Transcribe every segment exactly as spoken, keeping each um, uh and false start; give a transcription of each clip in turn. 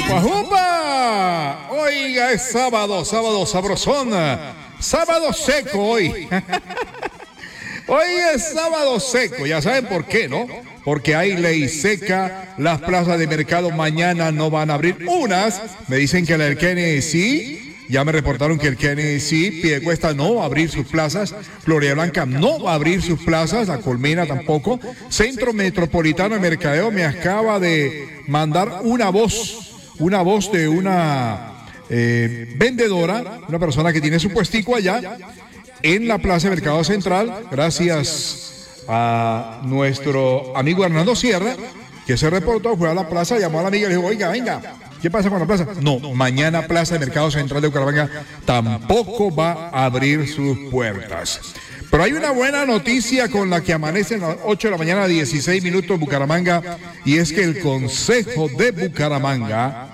¡Jupa, jupa! Oiga, es sábado, sábado sabrosón, sábado seco hoy. Hoy es sábado seco, ya saben por qué, ¿no? Porque hay ley seca, las plazas de mercado mañana no van a abrir. Unas me dicen que la del Kennedy sí, ya me reportaron que el Kennedy sí, Piedecuesta no va a abrir sus plazas, Florida Blanca no va a abrir sus plazas, La Colmena tampoco. Centro Metropolitano de Mercadeo me acaba de mandar una voz, una voz de una eh, vendedora, una persona que tiene su puestico allá en la Plaza de Mercado Central, gracias a nuestro amigo Hernando Sierra, que se reportó, fue a la plaza, llamó a la amiga y le dijo, oiga, venga, ¿qué pasa con la plaza? No, mañana Plaza de Mercado Central de Bucaramanga tampoco va a abrir sus puertas. Pero hay una buena noticia con la que amanecen a las ocho de la mañana, dieciséis minutos en Bucaramanga, y es que el Consejo de Bucaramanga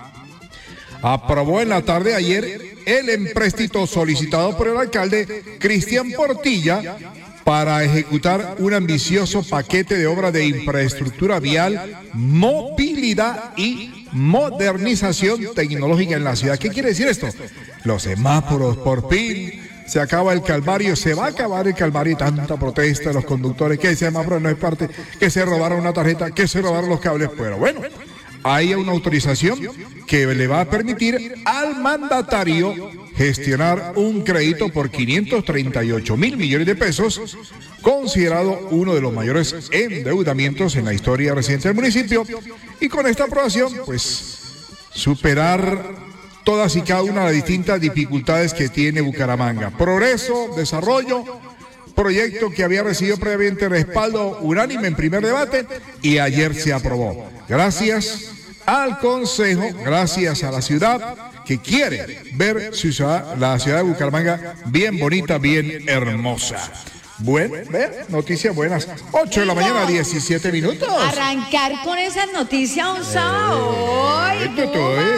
aprobó en la tarde de ayer el empréstito solicitado por el alcalde Cristian Portilla para ejecutar un ambicioso paquete de obras de infraestructura vial, movilidad y modernización tecnológica en la ciudad. ¿Qué quiere decir esto? Los semáforos, por fin se acaba el calvario, se va a acabar el calvario y tanta protesta de los conductores, que el semáforo no es parte, que se robaron una tarjeta, que se robaron los cables, pero bueno, hay una autorización que le va a permitir al mandatario gestionar un crédito por quinientos treinta y ocho mil millones de pesos, considerado uno de los mayores endeudamientos en la historia reciente del municipio, y con esta aprobación, pues, superar todas y cada una de las distintas dificultades que tiene Bucaramanga. Progreso, desarrollo, proyecto que había recibido previamente respaldo unánime en primer debate y ayer se aprobó. Gracias al Consejo, gracias a la ciudad que quiere ver su ciudad, la ciudad de Bucaramanga bien bonita, bien hermosa. Bueno, ve, noticias buenas. ocho de la mañana, diecisiete minutos. Arrancar con esas noticias un sábado. Eh, esto todo es,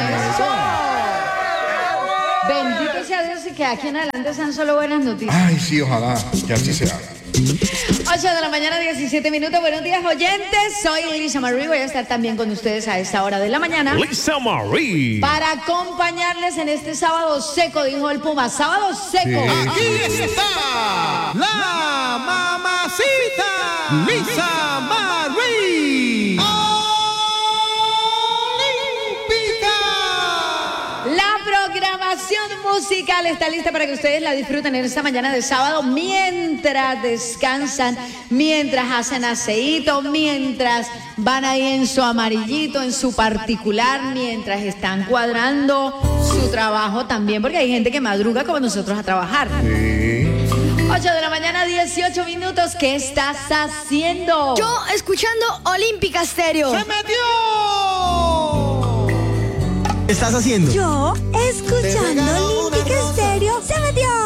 Bendito sea Dios y que aquí en adelante sean solo buenas noticias. Ay, sí, ojalá que así sea. ocho de la mañana, diecisiete minutos. Buenos días, oyentes. Soy Lisa Marie. Voy a estar también con ustedes a esta hora de la mañana. Lisa Marie. Para acompañarles en este sábado seco, dijo el Puma. Sábado seco. Sí. Aquí está la mamacita Lisa Marie. La programación musical está lista para que ustedes la disfruten en esta mañana de sábado mientras descansan, mientras hacen aseíto, mientras van ahí en su amarillito, en su particular, mientras están cuadrando su trabajo también, porque hay gente que madruga como nosotros a trabajar. Sí. ocho de la mañana, dieciocho minutos. ¿Qué estás haciendo? Yo escuchando Olímpica Estéreo. ¡Se metió! ¿Qué estás haciendo? Yo escuchando Olímpica Estéreo. Se metió.